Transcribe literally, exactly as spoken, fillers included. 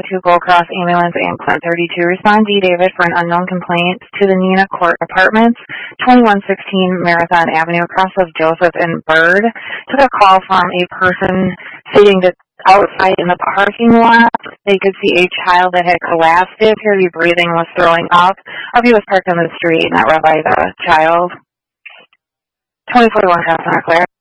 two Gold Cross Ambulance and Clint thirty-two. Respond D. David for an unknown complaint to the Nina Court Apartments, twenty-one sixteen Marathon Avenue, across of Joseph and Bird. Took a call from a person stating that outside in the parking lot, they could see a child that had collapsed. They appeared to be breathing and was throwing up. R V was parked on the street, not run by the child. twenty forty-one Casa Claire.